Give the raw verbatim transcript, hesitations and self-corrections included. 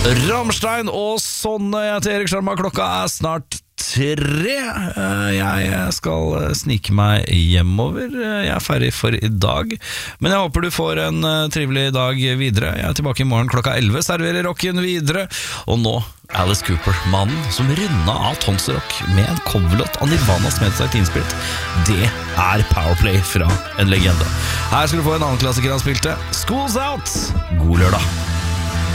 Rammstein og Sonne, jeg heter Erik Sjarma. Klokka er snart tre. Jeg skal snike meg hjemover. Jeg er ferdig for i dag, men jeg håper du får en trivelig dag videre. Jeg er tilbake i morgen klokka elleve, serverer rocken videre. Og nå Alice Cooper, mannen som runda av Tons Rock med en coverlåt av Nirvana som heter Teen Spirit. Det er Powerplay fra en legende. Her skal du få en annen klassiker han spilte, School's Out. God lørdag.